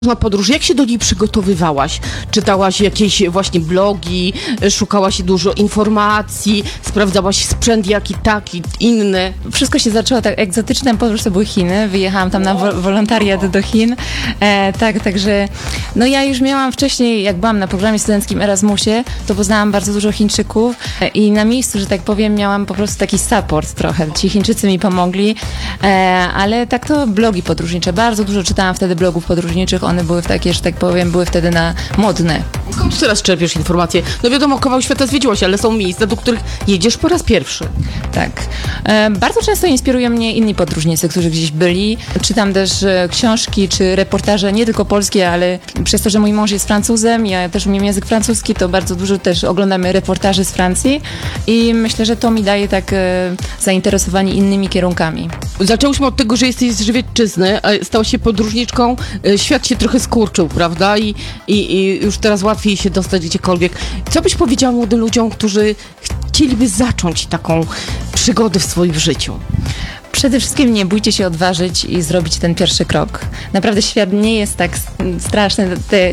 Na podróż, jak się do niej przygotowywałaś? Czytałaś jakieś właśnie blogi, szukałaś dużo informacji, sprawdzałaś sprzęt jaki taki, inny? Wszystko się zaczęło tak, egzotyczna podróż to były Chiny. Wyjechałam tam na wolontariat do Chin. Także no ja już miałam wcześniej, jak byłam na programie studenckim Erasmusie, to poznałam bardzo dużo Chińczyków i na miejscu, że tak powiem, miałam po prostu taki support trochę. Ci Chińczycy mi pomogli, ale tak to blogi podróżnicze. Bardzo dużo czytałam wtedy blogów podróżniczych. One były takie, że tak powiem, były wtedy modne. Skąd teraz czerpiesz informacje? No wiadomo, kawał świata zwiedziłaś, ale są miejsca, do których jedziesz po raz pierwszy. Tak. Bardzo często inspirują mnie inni podróżnicy, którzy gdzieś byli. Czytam też książki czy reportaże, nie tylko polskie, ale przez to, że mój mąż jest Francuzem, ja też umiem język francuski, to bardzo dużo też oglądamy reportaży z Francji i myślę, że to mi daje tak zainteresowanie innymi kierunkami. Zaczęłyśmy od tego, że jesteś z Żywiecczyzny, a stałaś się podróżniczką, świat się trochę skurczył, prawda? I już teraz łatwiej się dostać gdziekolwiek. Co byś powiedziała młodym ludziom, którzy chcieliby zacząć taką przygodę w swoim życiu? Przede wszystkim nie bójcie się odważyć i zrobić ten pierwszy krok. Naprawdę świat nie jest tak straszny.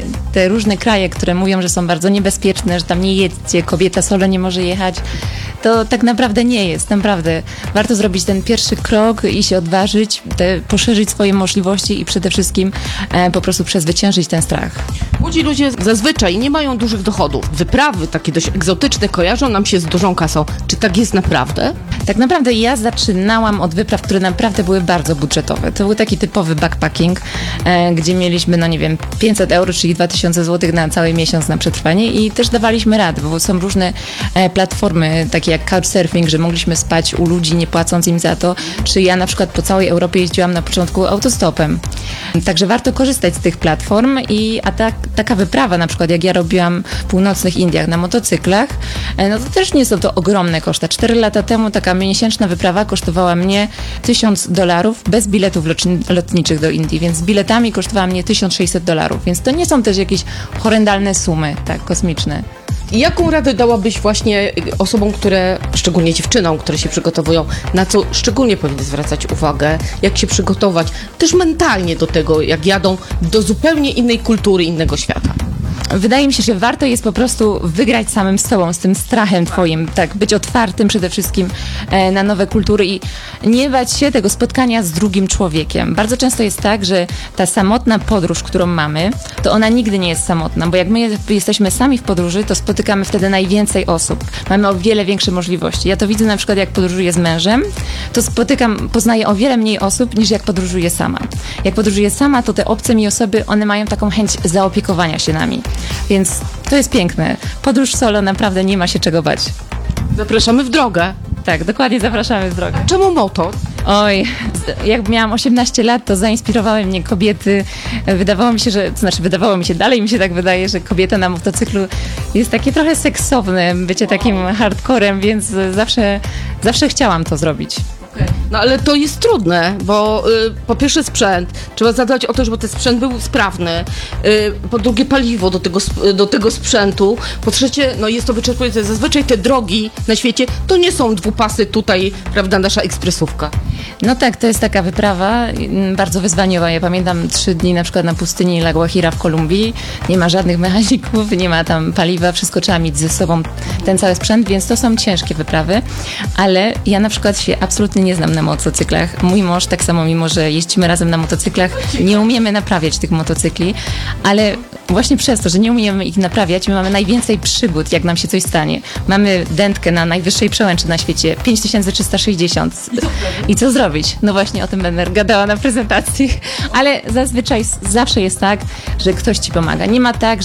Te różne kraje, które mówią, że są bardzo niebezpieczne, że tam nie jedźcie, kobieta solo nie może jechać, to tak naprawdę nie jest. Naprawdę warto zrobić ten pierwszy krok i się odważyć, poszerzyć swoje możliwości i przede wszystkim po prostu przezwyciężyć ten strach. Młodzi ludzie zazwyczaj nie mają dużych dochodów. Wyprawy takie dość egzotyczne kojarzą nam się z dużą kasą. Czy tak jest naprawdę? Tak naprawdę ja zaczynałam od wypraw, które naprawdę były bardzo budżetowe. To był taki typowy backpacking, gdzie mieliśmy, no nie wiem, 500 euro, czyli 2000 zł na cały miesiąc na przetrwanie i też dawaliśmy radę, bo są różne platformy, takie jak Couchsurfing, że mogliśmy spać u ludzi, nie płacąc im za to, czy ja na przykład po całej Europie jeździłam na początku autostopem. Także warto korzystać z tych platform taka wyprawa, na przykład jak ja robiłam w północnych Indiach na motocyklach, no to też nie są to ogromne koszta. 4 lata temu taka miesięczna wyprawa kosztowała mnie $1000 bez biletów lotniczych do Indii, więc z biletami kosztowała mnie $1600, więc to nie są też jakieś horrendalne sumy, tak, kosmiczne. I jaką radę dałabyś właśnie osobom, szczególnie dziewczynom, które się przygotowują, na co szczególnie powinny zwracać uwagę, jak się przygotować, też mentalnie do tego, jak jadą do zupełnie innej kultury, innego świata? Wydaje mi się, że warto jest po prostu wygrać samym sobą, z tym strachem twoim, tak, być otwartym przede wszystkim na nowe kultury i nie bać się tego spotkania z drugim człowiekiem. Bardzo często jest tak, że ta samotna podróż, którą mamy, to ona nigdy nie jest samotna, bo jak my jesteśmy sami w podróży, to spotykamy wtedy najwięcej osób. Mamy o wiele większe możliwości. Ja to widzę na przykład, jak podróżuję z mężem, to poznaję o wiele mniej osób, niż jak podróżuję sama. Jak podróżuję sama, to te obce mi osoby, one mają taką chęć zaopiekowania się nami. Więc to jest piękne. Podróż solo naprawdę nie ma się czego bać. Zapraszamy w drogę. Tak, dokładnie zapraszamy w drogę. Czemu moto? Oj, jak miałam 18 lat, to zainspirowały mnie kobiety. Wydawało mi się, dalej mi się tak wydaje, że kobieta na motocyklu jest takie trochę seksowne, bycie takim hardcorem, więc zawsze chciałam to zrobić. No ale to jest trudne, bo po pierwsze sprzęt, trzeba zadbać o to, żeby ten sprzęt był sprawny, po drugie paliwo do tego sprzętu, po trzecie, no jest to wyczerpujące. Zazwyczaj te drogi na świecie to nie są dwupasy tutaj, prawda, nasza ekspresówka. No tak, to jest taka wyprawa bardzo wyzwaniowa. Ja pamiętam 3 dni na przykład na pustyni La Guajira w Kolumbii. Nie ma żadnych mechaników, nie ma tam paliwa, wszystko trzeba mieć ze sobą, ten cały sprzęt, więc to są ciężkie wyprawy, ale ja na przykład się absolutnie nie znam na motocyklach. Mój mąż tak samo, mimo że jeździmy razem na motocyklach, nie umiemy naprawiać tych motocykli, ale właśnie przez to, że nie umiemy ich naprawiać, my mamy najwięcej przygód, jak nam się coś stanie. Mamy dętkę na najwyższej przełęczy na świecie, 5360. I co zrobić? No właśnie o tym będę gadała na prezentacji, ale zazwyczaj zawsze jest tak, że ktoś ci pomaga. Nie ma tak,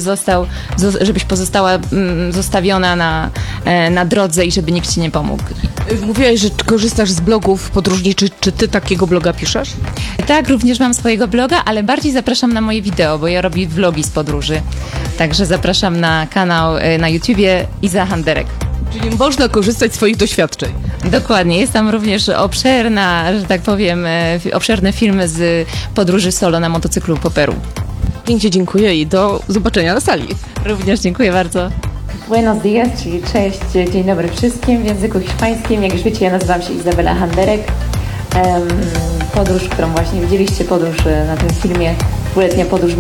żebyś pozostała zostawiona na drodze i żeby nikt ci nie pomógł. Mówiłaś, że korzystasz z blogów podróżniczych. Czy ty takiego bloga piszesz? Tak, również mam swojego bloga, ale bardziej zapraszam na moje wideo, bo ja robię vlogi z podróży. Także zapraszam na kanał na YouTubie Iza Handerek. Czyli można korzystać z swoich doświadczeń. Dokładnie. Jest tam również obszerna, że tak powiem, obszerne filmy z podróży solo na motocyklu po Peru. Pięknie dziękuję i do zobaczenia na sali. Również dziękuję bardzo. Buenos dias, czyli cześć, dzień dobry wszystkim w języku hiszpańskim. Jak już wiecie, ja nazywam się Izabela Handerek. Podróż, którą właśnie widzieliście, podróż na tym filmie, dwuletnia podróż